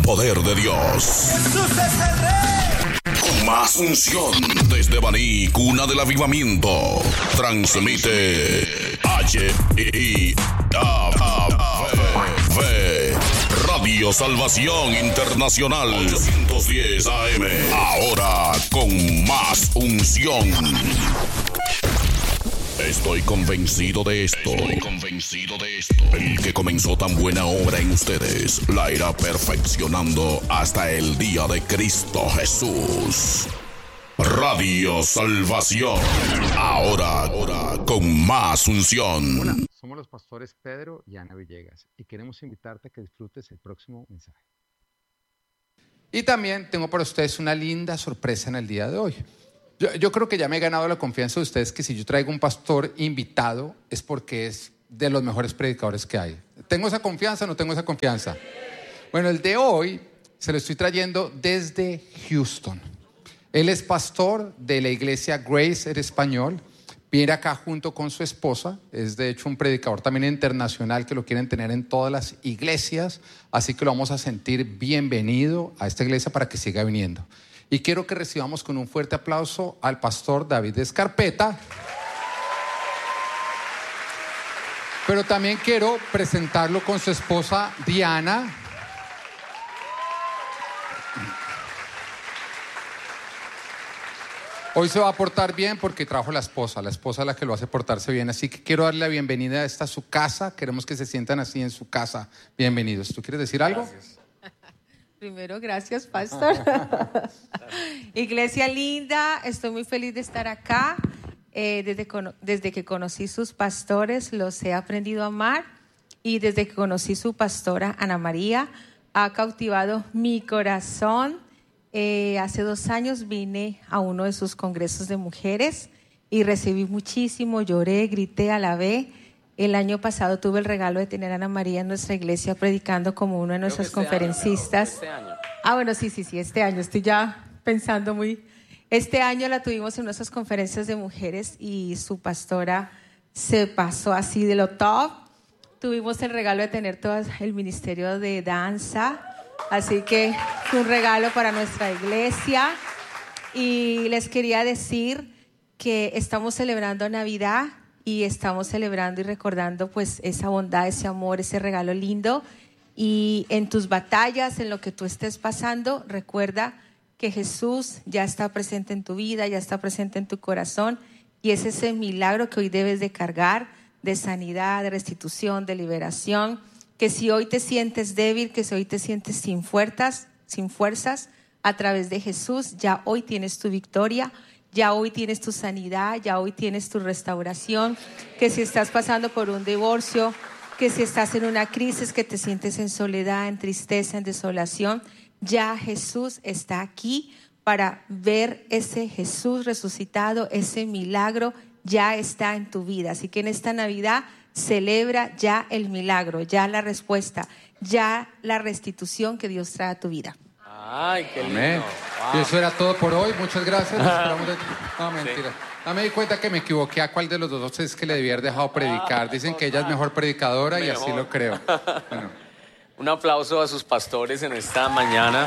poder de Dios. Jesús es el Rey. Con más unción desde Baní, cuna del avivamiento. Transmite HIAV Radio Salvación Internacional 810 AM. Ahora con más unción. Estoy convencido de esto. El que comenzó tan buena obra en ustedes la irá perfeccionando hasta el día de Cristo Jesús. Radio Salvación. Ahora con más unción. Hola, somos los pastores Pedro y Ana Villegas y queremos invitarte a que disfrutes el próximo mensaje. Y también tengo para ustedes una linda sorpresa en el día de hoy. Yo creo que ya me he ganado la confianza de ustedes que si yo traigo un pastor invitado es porque es de los mejores predicadores que hay. ¿Tengo esa confianza o no tengo esa confianza? Bueno, el de hoy se lo estoy trayendo desde Houston. Él es pastor de la iglesia Grace en español. Viene acá junto con su esposa. Es de hecho un predicador también internacional que lo quieren tener en todas las iglesias. Así que lo vamos a sentir bienvenido a esta iglesia para que siga viniendo. Y quiero que recibamos con un fuerte aplauso al pastor David Escarpeta. Pero también quiero presentarlo con su esposa Diana. Hoy se va a portar bien porque trajo la esposa es la que lo hace portarse bien. Así que quiero darle la bienvenida a esta su casa. Queremos que se sientan así en su casa. Bienvenidos. ¿Tú quieres decir algo? Gracias. Primero, gracias, pastor. Iglesia linda, estoy muy feliz de estar acá. Desde que conocí sus pastores, los he aprendido a amar. Y desde que conocí su pastora, Ana María, ha cautivado mi corazón. Hace 2 años vine a uno de sus congresos de mujeres y recibí muchísimo, lloré, grité, alabé. El año pasado tuve el regalo de tener a Ana María en nuestra iglesia predicando como uno de nuestros conferencistas. Este año. Bueno, sí, este año. Estoy ya pensando muy... Este año la tuvimos en nuestras conferencias de mujeres y su pastora se pasó así de lo top. Tuvimos el regalo de tener todo el ministerio de danza. Así que fue un regalo para nuestra iglesia. Y les quería decir que estamos celebrando Navidad. Y estamos celebrando y recordando pues esa bondad, ese amor, ese regalo lindo. Y en tus batallas, en lo que tú estés pasando, recuerda que Jesús ya está presente en tu vida, ya está presente en tu corazón. Y es ese milagro que hoy debes de cargar, de sanidad, de restitución, de liberación. Que si hoy te sientes débil, que si hoy te sientes sin fuerzas, a través de Jesús, ya hoy tienes tu victoria. Ya hoy tienes tu sanidad, ya hoy tienes tu restauración, que si estás pasando por un divorcio, que si estás en una crisis, que te sientes en soledad, en tristeza, en desolación, ya Jesús está aquí para ver ese Jesús resucitado, ese milagro ya está en tu vida. Así que en esta Navidad celebra ya el milagro, ya la respuesta, ya la restitución que Dios trae a tu vida. Ay, qué lindo. Amén. Wow. Y eso era todo por hoy. Muchas gracias. No, mentira. Sí. No, me di cuenta que me equivoqué. ¿A cuál de los dos es que le debía haber dejado predicar? Dicen que ella es mejor predicadora y así lo creo. Bueno. Un aplauso a sus pastores en esta mañana.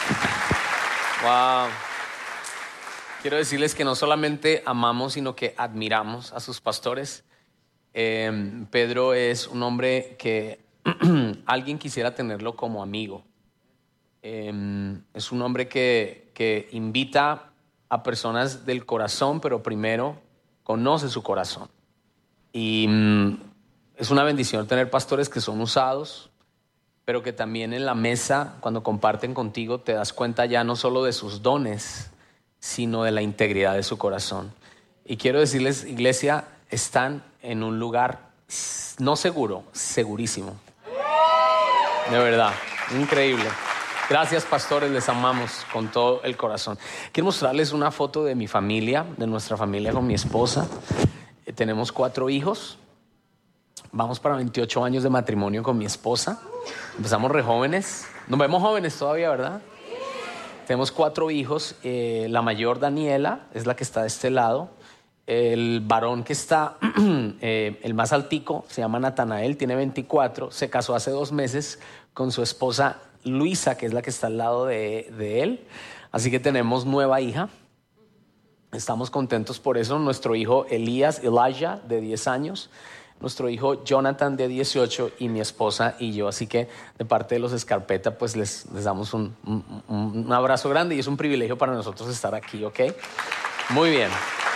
Wow. Quiero decirles que no solamente amamos, sino que admiramos a sus pastores. Pedro es un hombre que alguien quisiera tenerlo como amigo. Es un hombre que invita a personas del corazón, pero primero conoce su corazón. Y es una bendición tener pastores que son usados, pero que también en la mesa, cuando comparten contigo, te das cuenta ya no solo de sus dones, sino de la integridad de su corazón. Y quiero decirles, iglesia, están en un lugar no seguro, segurísimo. De verdad, increíble. Gracias, pastores, les amamos con todo el corazón. Quiero mostrarles una foto de mi familia, de nuestra familia con mi esposa. Tenemos 4 hijos. Vamos para 28 años de matrimonio con mi esposa. Empezamos re jóvenes. Nos vemos jóvenes todavía, ¿verdad? Tenemos 4 hijos. La mayor, Daniela, es la que está de este lado. El varón que está, el más altico, se llama Natanael, tiene 24. Se casó hace 2 meses con su esposa Luisa, que es la que está al lado de él. Así que tenemos nueva hija. Estamos contentos por eso. Nuestro hijo Elijah, de 10 años. Nuestro hijo Jonathan, de 18, y mi esposa y yo. Así que de parte de los Escarpeta, pues les damos un abrazo grande, y es un privilegio para nosotros estar aquí, ¿ok? Muy bien.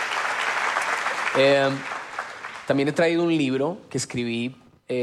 También he traído un libro que escribí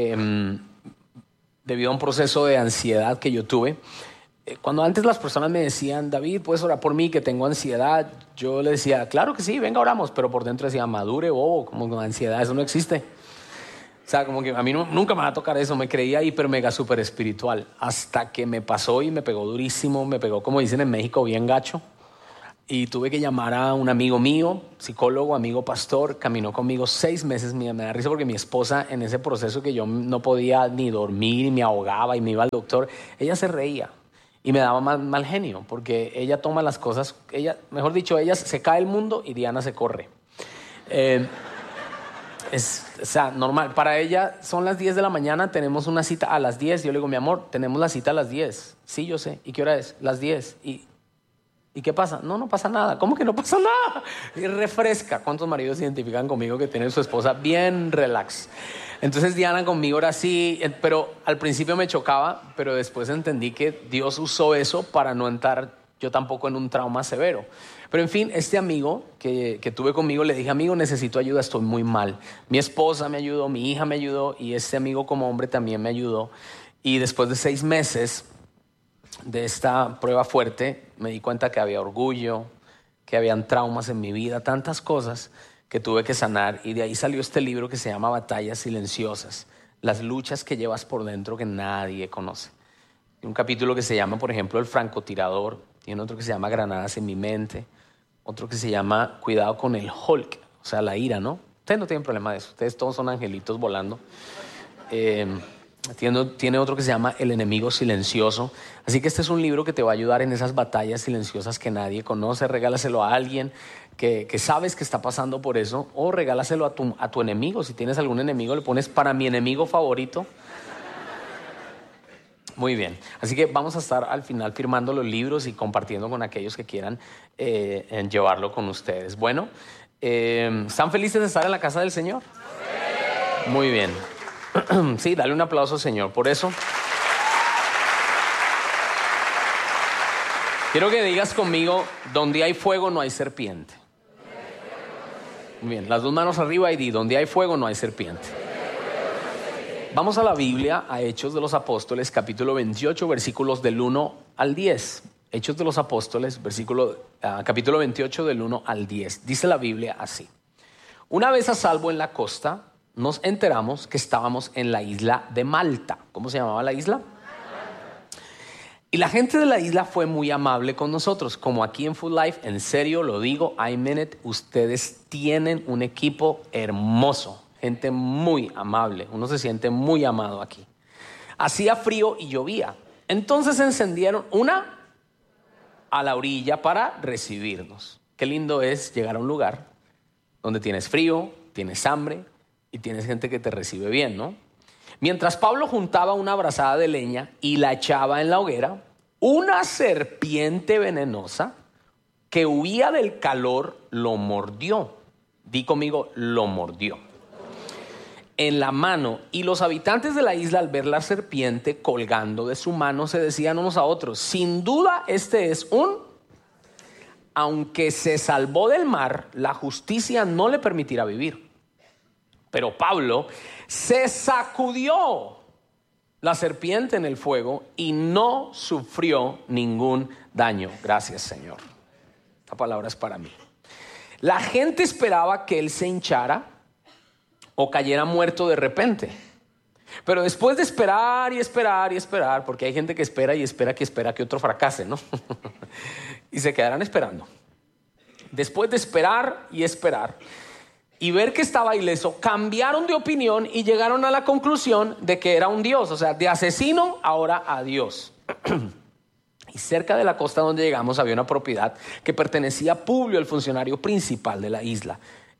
debido a un proceso de ansiedad que yo tuve. Cuando antes las personas me decían, David, ¿puedes orar por mí que tengo ansiedad? Yo le decía, claro que sí, venga, oramos. Pero por dentro decía, madure, bobo, como ansiedad, eso no existe. O sea, como que a mí nunca me va a tocar eso. Me creía hiper, mega, super espiritual. Hasta que me pasó y me pegó durísimo. Me pegó, como dicen en México, bien gacho. Y tuve que llamar a un amigo mío, psicólogo, amigo pastor. Caminó conmigo 6 meses. Me da risa porque mi esposa, en ese proceso que yo no podía ni dormir, y me ahogaba y me iba al doctor, ella se reía. Y me daba mal genio, porque ella toma las cosas, mejor dicho, ella se cae el mundo y Diana se corre. O sea, normal. Para ella son las 10 de la mañana, tenemos una cita a las 10. Yo le digo, mi amor, tenemos la cita a las 10. Sí, yo sé. ¿Y qué hora es? Las 10. ¿Y qué pasa? No pasa nada. ¿Cómo que no pasa nada? Y refresca. ¿Cuántos maridos se identifican conmigo que tienen su esposa bien relax? Entonces Diana conmigo era así, pero al principio me chocaba, pero después entendí que Dios usó eso para no entrar yo tampoco en un trauma severo. Pero en fin, este amigo que tuve conmigo, le dije, amigo, necesito ayuda, estoy muy mal. Mi esposa me ayudó, mi hija me ayudó, y este amigo como hombre también me ayudó. Y después de 6 meses de esta prueba fuerte, me di cuenta que había orgullo, que habían traumas en mi vida, tantas cosas que tuve que sanar, y de ahí salió este libro que se llama Batallas Silenciosas, las luchas que llevas por dentro que nadie conoce. Hay un capítulo que se llama, por ejemplo, El francotirador, tiene otro que se llama Granadas en mi mente, otro que se llama Cuidado con el Hulk, o sea, la ira, ¿no? Ustedes no tienen problema de eso, ustedes todos son angelitos volando. Tiene otro que se llama El enemigo silencioso. Así que este es un libro que te va a ayudar en esas batallas silenciosas que nadie conoce. Regálaselo a alguien que sabes que está pasando por eso, o regálaselo a tu enemigo. Si tienes algún enemigo, le pones para mi enemigo favorito. Muy bien, así que vamos a estar al final firmando los libros y compartiendo con aquellos que quieran en llevarlo con ustedes. Bueno, ¿están felices de estar en la casa del Señor? Sí. Muy bien. Sí, dale un aplauso, Señor, por eso. Quiero que digas conmigo, donde hay fuego no hay serpiente. Muy bien, las 2 manos arriba y di, donde hay fuego no hay serpiente. Vamos a la Biblia, a Hechos de los Apóstoles, capítulo 28, versículos del 1 al 10. Hechos de los Apóstoles, capítulo 28, del 1 al 10. Dice la Biblia así. Una vez a salvo en la costa, nos enteramos que estábamos en la isla de Malta. ¿Cómo se llamaba la isla? Y la gente de la isla fue muy amable con nosotros. Como aquí en Food Life, en serio lo digo, I mean it, ustedes tienen un equipo hermoso. Gente muy amable, uno se siente muy amado aquí. Hacía frío y llovía. Entonces encendieron una a la orilla para recibirnos. Qué lindo es llegar a un lugar donde tienes frío, tienes hambre y tienes gente que te recibe bien, ¿no? Mientras Pablo juntaba una brazada de leña y la echaba en la hoguera, una serpiente venenosa que huía del calor lo mordió. Di conmigo, lo mordió en la mano, y los habitantes de la isla, al ver la serpiente colgando de su mano, se decían unos a otros, sin duda este es aunque se salvó del mar, la justicia no le permitirá vivir. Pero Pablo se sacudió la serpiente en el fuego y no sufrió ningún daño. Gracias, Señor. Esta palabra es para mí. La gente esperaba que él se hinchara o cayera muerto de repente. Pero después de esperar y esperar y esperar, porque hay gente que espera y espera que otro fracase, ¿no? Y se quedarán esperando. Después de esperar y esperar y ver que estaba ileso, cambiaron de opinión y llegaron a la conclusión de que era un dios. O sea, de asesino ahora a Dios. Y cerca de la costa donde llegamos había una propiedad que pertenecía a Publio, el funcionario principal de la isla.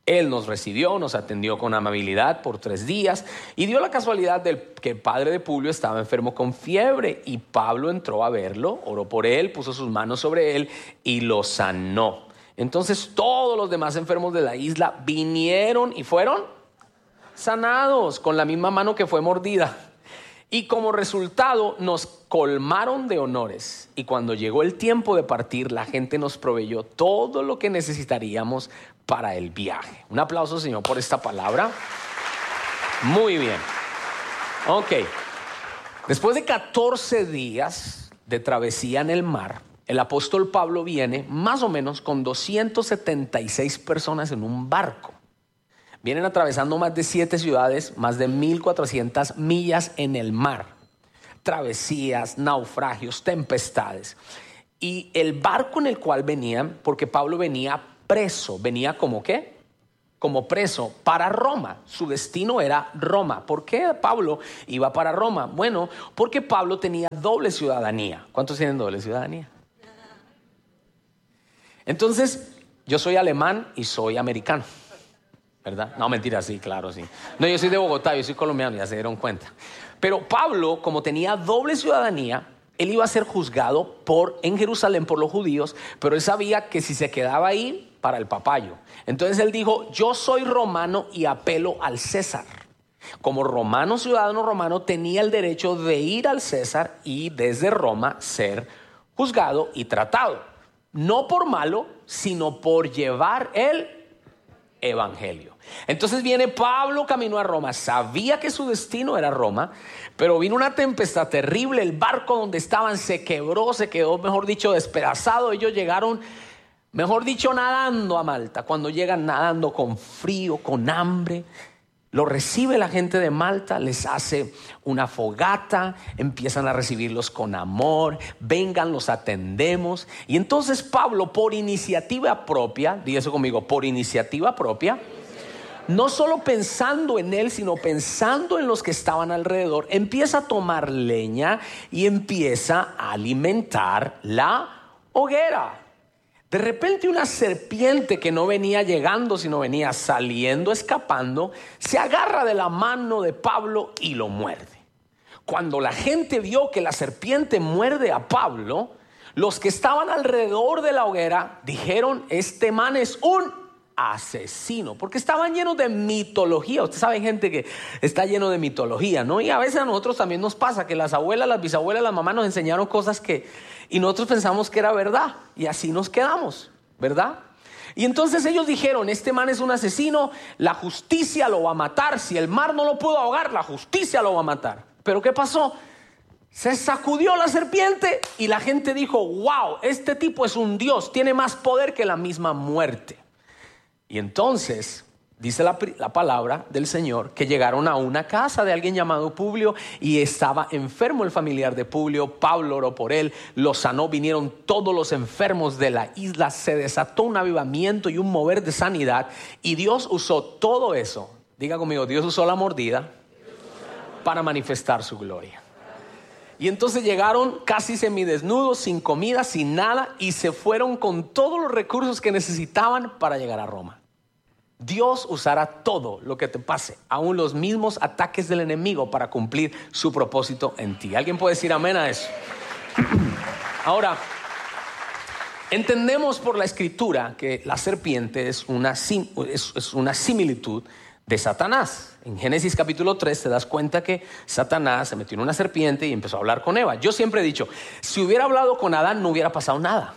Él nos recibió, nos atendió con amabilidad por 3 días y dio la casualidad de que el padre de Publio estaba enfermo con fiebre y Pablo entró a verlo, oró por él, puso sus manos sobre él y lo sanó. Entonces todos los demás enfermos de la isla vinieron y fueron sanados con la misma mano que fue mordida. Y como resultado nos colmaron de honores. Y cuando llegó el tiempo de partir, la gente nos proveyó todo lo que necesitaríamos para el viaje. Un aplauso, Señor, por esta palabra. Muy bien. Ok. Después de 14 días de travesía en el mar, el apóstol Pablo viene más o menos con 276 personas en un barco. Vienen atravesando más de 7 ciudades, más de 1,400 millas en el mar. Travesías, naufragios, tempestades. Y el barco en el cual venían, porque Pablo venía preso, venía como ¿qué? Como preso para Roma. Su destino era Roma. ¿Por qué Pablo iba para Roma? Bueno, porque Pablo tenía doble ciudadanía. ¿Cuántos tienen doble ciudadanía? Entonces, yo soy alemán y soy americano. ¿Verdad? No, mentira, sí, claro, sí. No, yo soy de Bogotá, yo soy colombiano, ya se dieron cuenta. Pero Pablo, como tenía doble ciudadanía, él iba a ser juzgado en Jerusalén por los judíos, pero él sabía que si se quedaba ahí, para el papayo. Entonces él dijo, yo soy romano y apelo al César. Como romano, ciudadano romano, tenía el derecho de ir al César y desde Roma ser juzgado y tratado. No por malo, sino por llevar el evangelio. Entonces viene Pablo, caminó a Roma, sabía que su destino era Roma, pero vino una tempestad terrible, el barco donde estaban se quebró, se quedó, mejor dicho, despedazado. Ellos llegaron, mejor dicho, nadando a Malta. Cuando llegan nadando con frío, con hambre, lo recibe la gente de Malta, les hace una fogata, empiezan a recibirlos con amor, vengan, los atendemos. Y entonces Pablo, por iniciativa propia, diga eso conmigo, por iniciativa propia, no solo pensando en él, sino pensando en los que estaban alrededor, empieza a tomar leña y empieza a alimentar la hoguera. De repente una serpiente que no venía llegando, sino venía saliendo, escapando, se agarra de la mano de Pablo y lo muerde. Cuando la gente vio que la serpiente muerde a Pablo, los que estaban alrededor de la hoguera dijeron, este man es un asesino, porque estaban llenos de mitología. Usted sabe, gente que está lleno de mitología, ¿no? Y a veces a nosotros también nos pasa que las abuelas, las bisabuelas, las mamás nos enseñaron cosas y nosotros pensamos que era verdad y así nos quedamos, ¿verdad? Y entonces ellos dijeron, este man es un asesino, la justicia lo va a matar. Si el mar no lo pudo ahogar, la justicia lo va a matar. Pero ¿qué pasó? Se sacudió la serpiente y la gente dijo, wow, este tipo es un dios, tiene más poder que la misma muerte. Y entonces dice la palabra del Señor que llegaron a una casa de alguien llamado Publio y estaba enfermo el familiar de Publio. Pablo oró por él, lo sanó, vinieron todos los enfermos de la isla, se desató un avivamiento y un mover de sanidad y Dios usó todo eso. Diga conmigo, Dios usó la mordida para manifestar su gloria. Y entonces llegaron casi semidesnudos, sin comida, sin nada, y se fueron con todos los recursos que necesitaban para llegar a Roma. Dios usará todo lo que te pase, aún los mismos ataques del enemigo, para cumplir su propósito en ti. ¿Alguien puede decir amén a eso? Ahora, entendemos por la escritura que la serpiente es una similitud de Satanás. En Génesis capítulo 3 te das cuenta que Satanás se metió en una serpiente y empezó a hablar con Eva. Yo siempre he dicho, si hubiera hablado con Adán no hubiera pasado nada.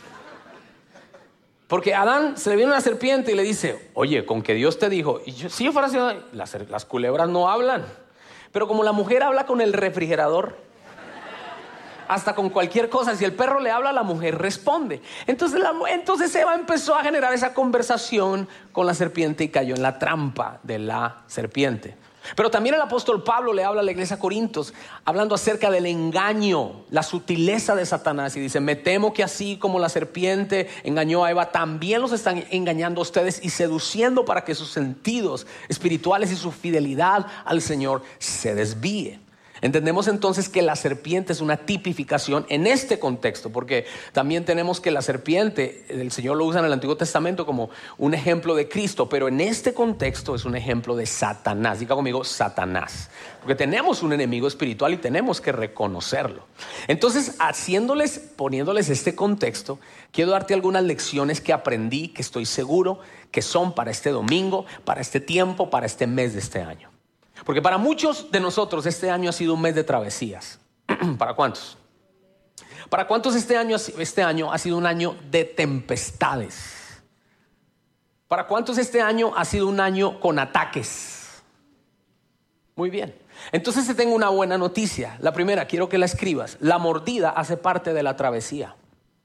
Porque a Adán se le viene una serpiente y le dice, oye, con que Dios te dijo. Y si yo fuera así, las culebras no hablan. Pero como la mujer habla con el refrigerador, hasta con cualquier cosa, si el perro le habla, la mujer responde. Entonces Eva empezó a generar esa conversación con la serpiente y cayó en la trampa de la serpiente. Pero también el apóstol Pablo le habla a la iglesia de Corintios, hablando acerca del engaño, la sutileza de Satanás, y dice, me temo que así como la serpiente engañó a Eva, también los están engañando a ustedes y seduciendo para que sus sentidos espirituales y su fidelidad al Señor se desvíe. Entendemos entonces que la serpiente es una tipificación en este contexto, porque también tenemos que la serpiente, el Señor lo usa en el Antiguo Testamento como un ejemplo de Cristo, pero en este contexto es un ejemplo de Satanás. Diga conmigo, Satanás, porque tenemos un enemigo espiritual y tenemos que reconocerlo. Entonces, poniéndoles este contexto, quiero darte algunas lecciones que aprendí, que estoy seguro que son para este domingo, para este tiempo, para este mes de este año. Porque para muchos de nosotros este año ha sido un mes de travesías. ¿Para cuántos? ¿Para cuántos este año ha sido un año de tempestades? ¿Para cuántos este año ha sido un año con ataques? Muy bien. Entonces te tengo una buena noticia. La primera, quiero que la escribas. La mordida hace parte de la travesía.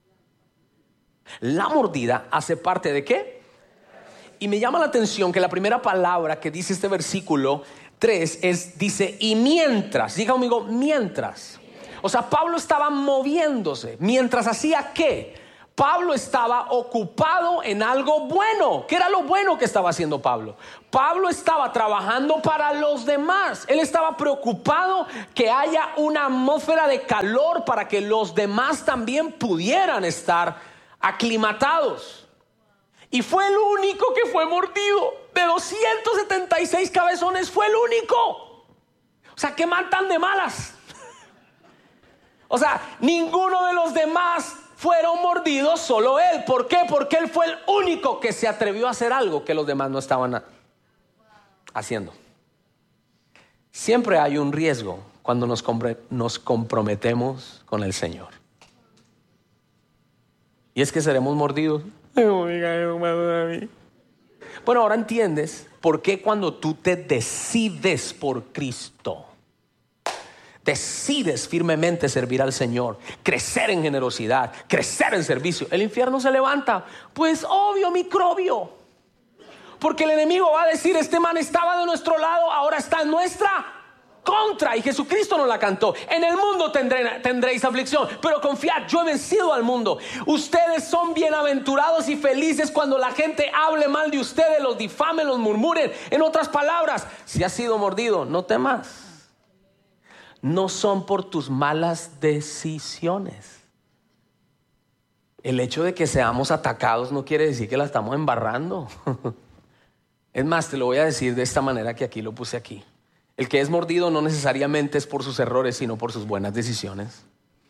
La mordida hace parte ¿de qué? Y me llama la atención que la primera palabra que dice este versículo 3 dice, y mientras, diga conmigo, mientras. O sea, Pablo estaba moviéndose. ¿Mientras hacía qué? Pablo estaba ocupado en algo bueno. ¿Qué era lo bueno que estaba haciendo Pablo? Pablo estaba trabajando para los demás. Él estaba preocupado que haya una atmósfera de calor para que los demás también pudieran estar aclimatados. Y fue el único que fue mordido. De 276 cabezones fue el único. O sea, ¿qué matan de malas? O sea, ninguno de los demás fueron mordidos, solo él. ¿Por qué? Porque él fue el único que se atrevió a hacer algo que los demás no estaban haciendo. Siempre hay un riesgo cuando nos comprometemos con el Señor. Y es que seremos mordidos. Bueno, ahora entiendes por qué cuando tú te decides por Cristo, decides firmemente servir al Señor, crecer en generosidad, crecer en servicio, el infierno se levanta. Pues obvio, microbio. Porque el enemigo va a decir, este man estaba de nuestro lado, ahora está en nuestra contra. Y Jesucristo nos la cantó. En el mundo tendréis aflicción, pero confiad, yo he vencido al mundo. Ustedes son bienaventurados y felices cuando la gente hable mal de ustedes, los difamen, los murmuren. En otras palabras, si has sido mordido, no temas. No son por tus malas decisiones. El hecho de que seamos atacados no quiere decir que la estamos embarrando. Es más, te lo voy a decir de esta manera que aquí lo puse aquí. El que es mordido no necesariamente es por sus errores, sino por sus buenas decisiones.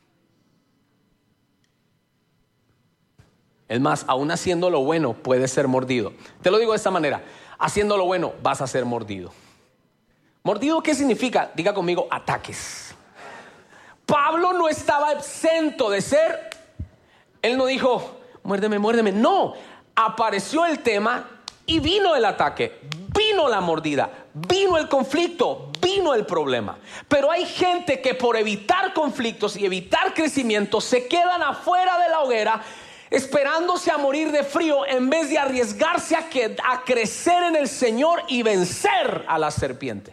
Es más, aún haciendo lo bueno puedes ser mordido. Te lo digo de esta manera, haciendo lo bueno vas a ser mordido. ¿Mordido qué significa? Diga conmigo, ataques. Pablo no estaba exento de ser. Él no dijo, muérdeme, muérdeme. No, apareció el tema y vino el ataque, vino la mordida, vino el conflicto, vino el problema. Pero hay gente que por evitar conflictos y evitar crecimiento se quedan afuera de la hoguera esperándose a morir de frío en vez de arriesgarse a crecer en el Señor y vencer a la serpiente.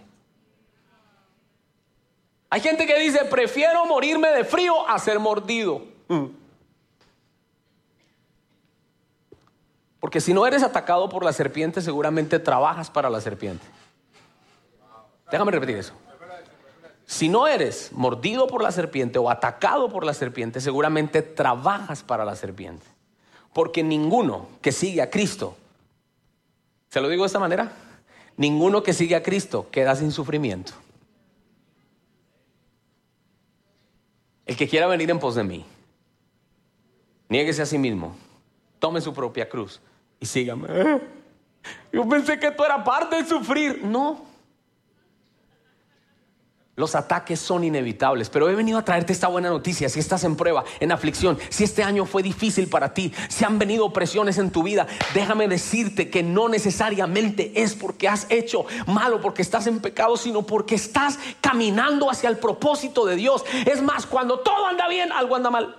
Hay gente que dice, prefiero morirme de frío a ser mordido. Porque si no eres atacado por la serpiente, seguramente trabajas para la serpiente. Déjame repetir eso. Si no eres mordido por la serpiente o atacado por la serpiente, seguramente trabajas para la serpiente. Porque ninguno que sigue a Cristo, ¿se lo digo de esta manera? Ninguno que sigue a Cristo queda sin sufrimiento. El que quiera venir en pos de mí, niéguese a sí mismo, tome su propia cruz y sígame. Yo pensé que esto era parte de sufrir. No. Los ataques son inevitables, pero he venido a traerte esta buena noticia. Si estás en prueba, en aflicción, si este año fue difícil para ti, si han venido presiones en tu vida, déjame decirte que no necesariamente es porque has hecho malo, porque estás en pecado, sino porque estás caminando hacia el propósito de Dios. Es más, cuando todo anda bien, algo anda mal.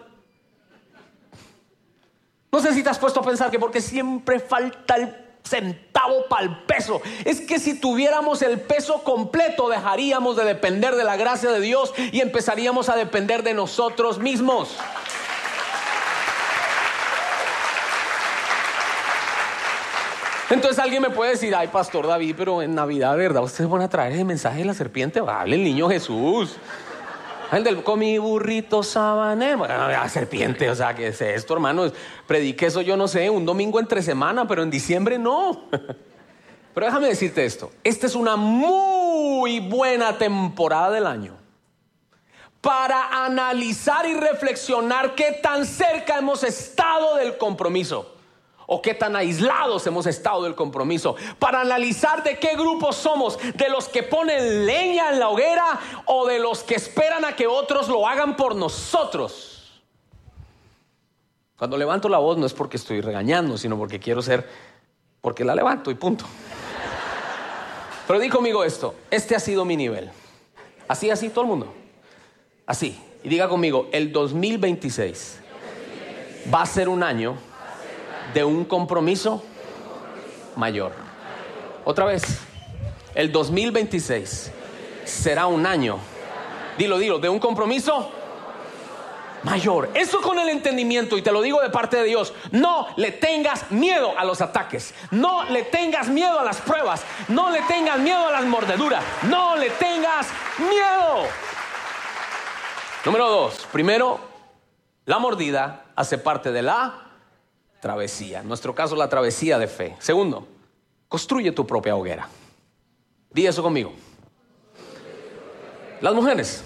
No sé si te has puesto a pensar que porque siempre falta el centavo para el peso. Es que si tuviéramos el peso completo, dejaríamos de depender de la gracia de Dios y empezaríamos a depender de nosotros mismos. Entonces alguien me puede decir, ay, Pastor David, pero en Navidad, ¿verdad? ¿Ustedes van a traer ese mensaje de la serpiente? Hable el niño Jesús. El del con mi burrito sabanero. Bueno, la serpiente, o sea, ¿qué es esto, hermano? Predique eso, yo no sé, un domingo entre semana, pero en diciembre no. Pero déjame decirte esto. Esta es una muy buena temporada del año para analizar y reflexionar qué tan cerca hemos estado del compromiso. O qué tan aislados hemos estado del compromiso. Para analizar de qué grupo somos. De los que ponen leña en la hoguera o de los que esperan a que otros lo hagan por nosotros. Cuando levanto la voz no es porque estoy regañando, sino porque quiero ser, porque la levanto y punto. Pero di conmigo esto. Este ha sido mi nivel. Así, todo el mundo. Así. Y diga conmigo, el 2026 va a ser un año de un compromiso mayor. Otra vez, el 2026 será un año, dilo, de un compromiso mayor. Eso con el entendimiento, y te lo digo de parte de Dios. No le tengas miedo a los ataques. No le tengas miedo a las pruebas. No le tengas miedo a las mordeduras. No le tengas miedo. Número 2. Primero, la mordida hace parte de la travesía. En nuestro caso, la travesía de fe. Segundo, construye tu propia hoguera. Di eso conmigo. Las mujeres.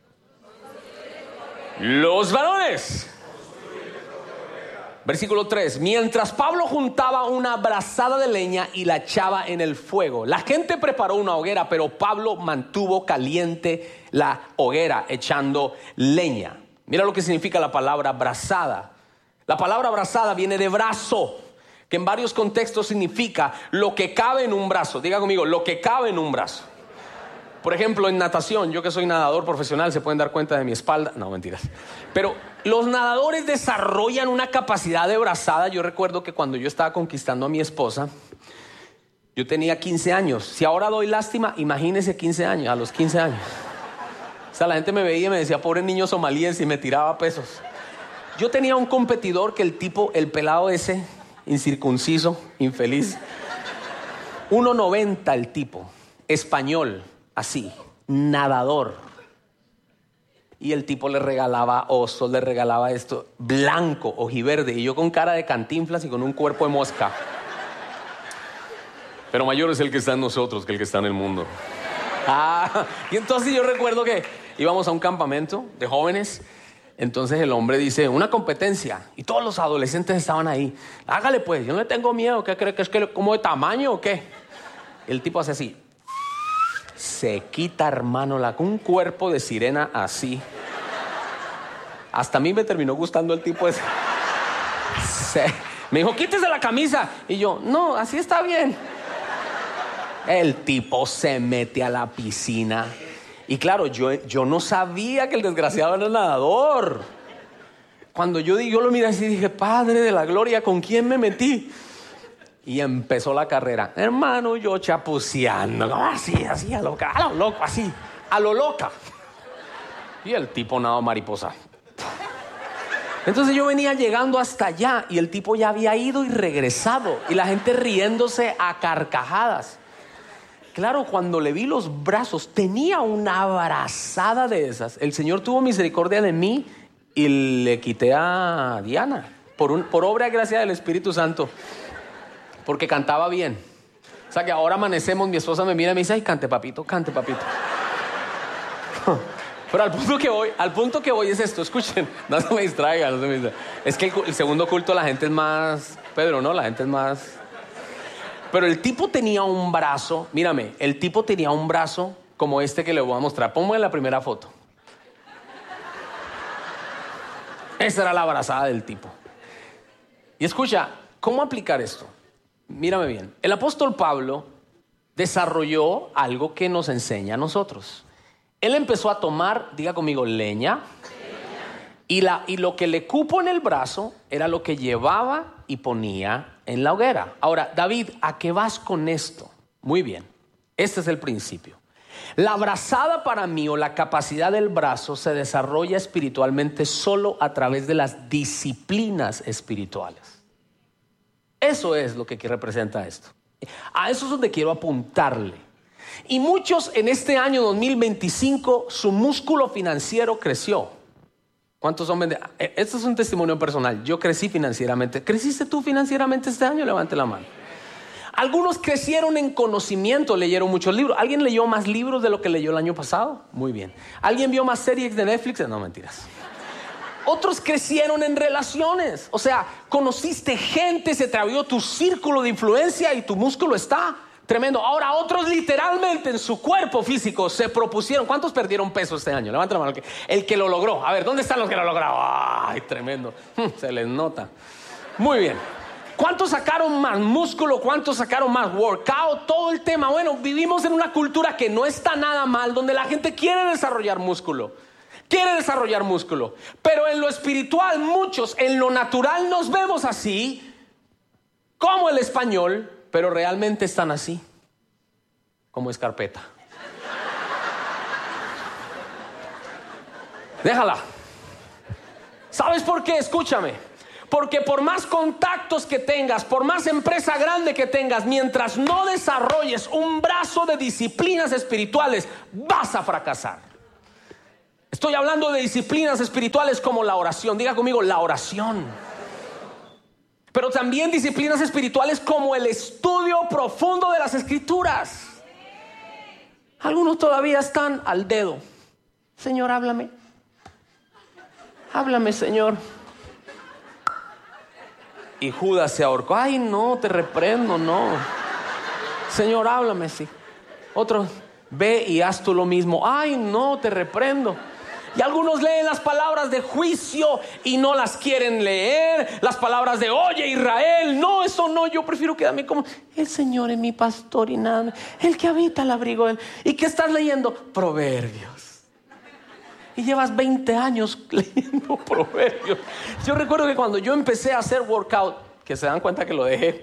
Los varones. Versículo 3. Mientras Pablo juntaba una brazada de leña y la echaba en el fuego, la gente preparó una hoguera, pero Pablo mantuvo caliente la hoguera echando leña. Mira lo que significa la palabra brazada. La palabra brazada viene de brazo, que en varios contextos significa lo que cabe en un brazo. Diga conmigo, lo que cabe en un brazo. Por ejemplo, en natación, yo que soy nadador profesional, se pueden dar cuenta de mi espalda. No, mentiras. Pero los nadadores desarrollan una capacidad de brazada. Yo recuerdo que cuando yo estaba conquistando a mi esposa, yo tenía 15 años. Si ahora doy lástima, imagínese 15 años, a los 15 años. O sea, la gente me veía y me decía, pobre niño somalíense, y me tiraba pesos. Yo tenía un competidor que el pelado ese, incircunciso, infeliz, 1.90 el tipo, español, así, nadador. Y el tipo le regalaba osos, le regalaba esto, blanco, ojiverde, y yo con cara de Cantinflas y con un cuerpo de mosca. Pero mayor es el que está en nosotros que el que está en el mundo. Y entonces yo recuerdo que íbamos a un campamento de jóvenes. Entonces el hombre dice, una competencia, y todos los adolescentes estaban ahí. Hágale pues, yo no le tengo miedo. ¿Qué cree que es que como de tamaño o qué? El tipo hace así. Se quita, hermano, un cuerpo de sirena así. Hasta a mí me terminó gustando el tipo ese. Me dijo, quítese la camisa. Y yo, no, así está bien. El tipo se mete a la piscina. Y claro, yo no sabía que el desgraciado era el nadador. Cuando yo lo miré así, dije, Padre de la gloria, ¿con quién me metí? Y empezó la carrera. Hermano, yo chapuceando, así, a lo loco, así, a lo loca. Y el tipo nadó mariposa. Entonces yo venía llegando hasta allá y el tipo ya había ido y regresado. Y la gente riéndose a carcajadas. Claro, cuando le vi los brazos, tenía una brazada de esas. El Señor tuvo misericordia de mí y le quité a Diana por obra y gracia del Espíritu Santo, porque cantaba bien. O sea que ahora amanecemos, mi esposa me mira y me dice, ay, cante papito. Pero al punto que voy es esto, escuchen, no se me distraigan. Es que el segundo culto la gente es más, Pedro, ¿no? La gente es más... Pero el tipo tenía un brazo, mírame, el tipo tenía un brazo como este que le voy a mostrar. Ponme en la primera foto. Esa era la brazada del tipo. Y escucha, ¿cómo aplicar esto? Mírame bien. El apóstol Pablo desarrolló algo que nos enseña a nosotros. Él empezó a tomar, diga conmigo, leña. Y lo que le cupo en el brazo era lo que llevaba y ponía en la hoguera. Ahora, David, ¿a qué vas con esto? Muy bien, este es el principio. La brazada para mí, o la capacidad del brazo, se desarrolla espiritualmente solo a través de las disciplinas espirituales. Eso es lo que representa esto. A eso es donde quiero apuntarle. Y muchos en este año 2025, su músculo financiero creció. ¿Cuántos son? Esto es un testimonio personal. Yo crecí financieramente. ¿Creciste tú financieramente este año? Levante la mano. Algunos crecieron en conocimiento, leyeron muchos libros. ¿Alguien leyó más libros de lo que leyó el año pasado? Muy bien. ¿Alguien vio más series de Netflix? No, mentiras. Otros crecieron en relaciones. O sea, conociste gente, se te abrió tu círculo de influencia y tu músculo está tremendo. Ahora otros literalmente en su cuerpo físico se propusieron. ¿Cuántos perdieron peso este año? Levanta la mano. El que lo logró. A ver, ¿dónde están los que lo lograron? ¡Ay, tremendo! Se les nota. Muy bien. ¿Cuántos sacaron más músculo? ¿Cuántos sacaron más workout? Todo el tema. Bueno, vivimos en una cultura que no está nada mal, donde la gente quiere desarrollar músculo. Pero en lo espiritual, muchos en lo natural nos vemos así, como el español, pero realmente están así, como escarpeta. Déjala. ¿Sabes por qué? Escúchame. Porque por más contactos que tengas, por más empresa grande que tengas, mientras no desarrolles un brazo de disciplinas espirituales, vas a fracasar. Estoy hablando de disciplinas espirituales como la oración. Diga conmigo, la oración. Pero también disciplinas espirituales como el estudio profundo de las Escrituras. Algunos todavía están al dedo. Señor, háblame. Háblame, Señor. Y Judas se ahorcó. Ay, no, te reprendo, no. Señor, háblame, sí. Otro, ve y haz tú lo mismo. Ay, no, te reprendo. Y algunos leen las palabras de juicio y no las quieren leer. Las palabras de, oye, Israel. No, eso no, yo prefiero quedarme como, el Señor es mi pastor y nada, el que habita el abrigo de él. ¿Y qué estás leyendo? Proverbios. Y llevas 20 años leyendo Proverbios. Yo recuerdo que cuando yo empecé a hacer workout, que se dan cuenta que lo dejé.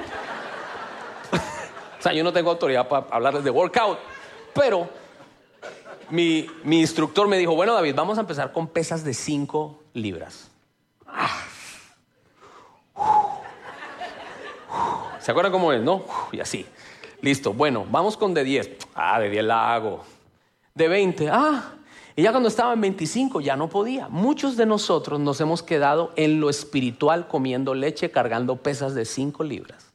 O sea, yo no tengo autoridad para hablarles de workout, pero mi instructor me dijo, bueno, David, vamos a empezar con pesas de 5 libras. ¿Se acuerdan cómo es, no? Y así. Listo, bueno, vamos con de 10. De 10 la hago. De 20, y ya cuando estaba en 25 ya no podía. Muchos de nosotros nos hemos quedado en lo espiritual comiendo leche, cargando pesas de 5 libras.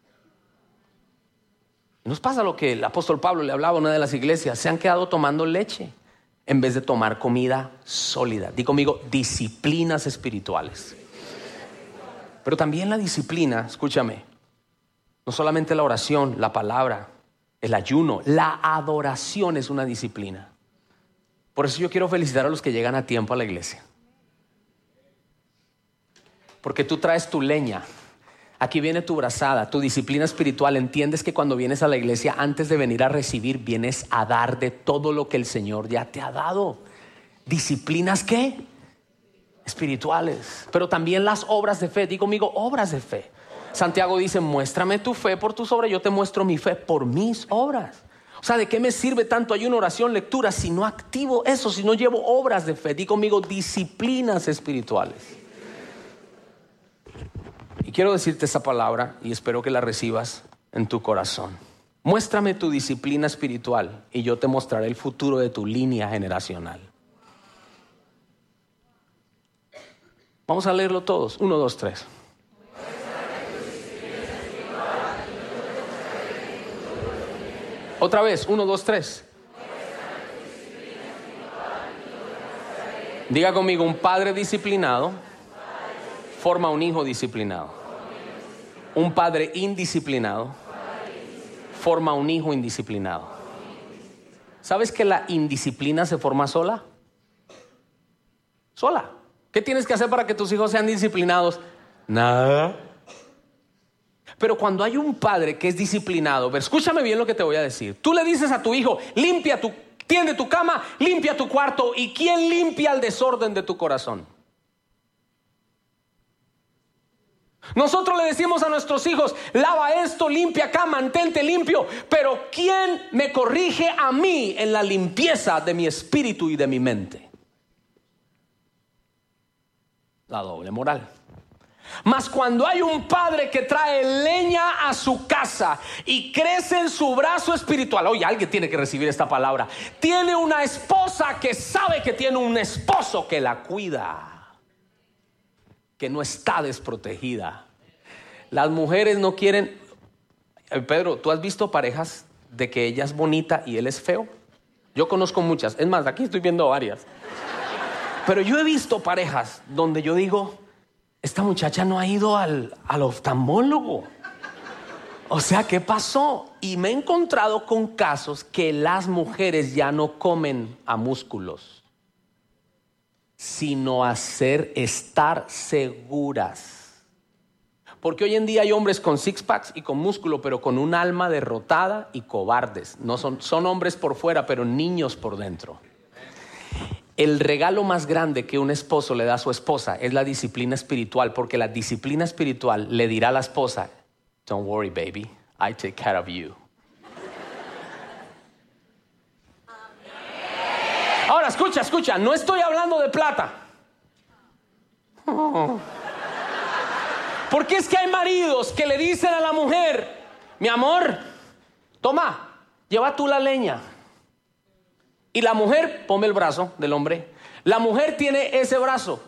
Nos pasa lo que el apóstol Pablo le hablaba a una de las iglesias. Se han quedado tomando leche en vez de tomar comida sólida. Di conmigo, disciplinas espirituales. Pero también la disciplina, escúchame, no solamente la oración, la palabra, el ayuno, la adoración es una disciplina. Por eso yo quiero felicitar a los que llegan a tiempo a la iglesia. Porque tú traes tu leña. Aquí viene tu brazada, tu disciplina espiritual. Entiendes que cuando vienes a la iglesia, antes de venir a recibir, vienes a dar de todo lo que el Señor ya te ha dado. ¿Disciplinas qué? Espirituales. Pero también las obras de fe. Digo conmigo, obras de fe. Santiago dice, muéstrame tu fe por tus obras. Yo te muestro mi fe por mis obras. O sea, ¿de qué me sirve tanto ayuno, oración, lectura si no activo eso, si no llevo obras de fe? Digo conmigo, disciplinas espirituales. Y quiero decirte esa palabra y espero que la recibas en tu corazón. Muéstrame tu disciplina espiritual y yo te mostraré el futuro de tu línea generacional. Vamos a leerlo todos. 1, 2, 3. Otra vez, 1, 2, 3. Diga conmigo, un padre disciplinado forma un hijo disciplinado. Un padre indisciplinado forma un hijo indisciplinado. ¿Sabes que la indisciplina se forma sola? Sola. ¿Qué tienes que hacer para que tus hijos sean disciplinados? Nada. Pero cuando hay un padre que es disciplinado, escúchame bien lo que te voy a decir. Tú le dices a tu hijo, tiende tu cama, limpia tu cuarto. ¿Y quién limpia el desorden de tu corazón? Nosotros le decimos a nuestros hijos, lava esto, limpia acá, mantente limpio. Pero ¿quién me corrige a mí en la limpieza de mi espíritu y de mi mente? La doble moral. Mas cuando hay un padre que trae leña a su casa y crece en su brazo espiritual, oye, alguien tiene que recibir esta palabra. Tiene una esposa que sabe que tiene un esposo que la cuida, que no está desprotegida. Las mujeres no quieren. Pedro, ¿tú has visto parejas de que ella es bonita y él es feo? Yo conozco muchas, es más, aquí estoy viendo varias. Pero yo he visto parejas donde yo digo, esta muchacha no ha ido al oftalmólogo. O sea, ¿qué pasó? Y me he encontrado con casos que las mujeres ya no comen a músculos, sino a estar seguras. Porque hoy en día hay hombres con six packs y con músculo, pero con un alma derrotada y cobardes. No son hombres por fuera, pero niños por dentro. El regalo más grande que un esposo le da a su esposa es la disciplina espiritual, porque la disciplina espiritual le dirá a la esposa, don't worry baby, I take care of you. Ahora escucha, no estoy hablando de plata. Porque es que hay maridos que le dicen a la mujer, mi amor, toma, lleva tú la leña. Y la mujer, ponme el brazo del hombre. La mujer tiene ese brazo